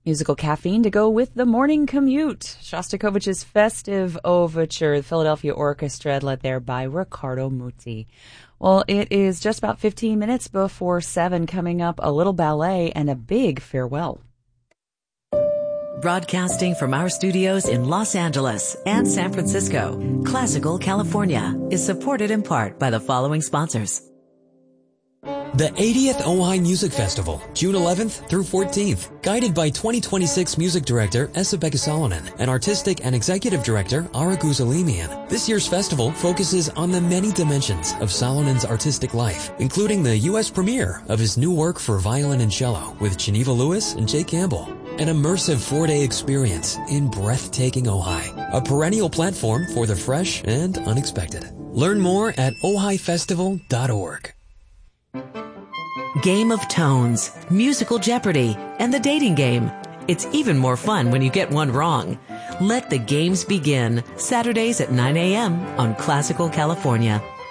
Musical caffeine to go with the morning commute. Shostakovich's Festive Overture, the Philadelphia Orchestra, led there by Riccardo Muti. Well, it is just about 15 minutes before 7. Coming up, a little ballet and a big farewell. Broadcasting from our studios in Los Angeles and San Francisco, Classical California is supported in part by the following sponsors. The 80th Ojai Music Festival, June 11th through 14th, guided by 2026 Music Director Esa-Pekka Salonen and Artistic and Executive Director Ara Guzalimian. This year's festival focuses on the many dimensions of Salonen's artistic life, including the U.S. premiere of his new work for violin and cello with Geneva Lewis and Jay Campbell. An immersive 4-day experience in breathtaking Ojai, a perennial platform for the fresh and unexpected. Learn more at ojaifestival.org. Game of Tones, Musical Jeopardy, and the dating game. It's even more fun when you get one wrong. Let the games begin, Saturdays at 9 a.m. on Classical California.